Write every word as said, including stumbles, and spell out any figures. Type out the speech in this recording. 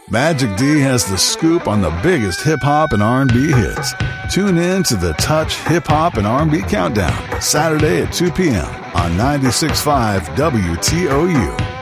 Magic D has the scoop on the biggest hip-hop and R and B hits. Tune in to the Touch Hip Hop and R and B Countdown, Saturday at two p.m. on ninety-six point five W T O U.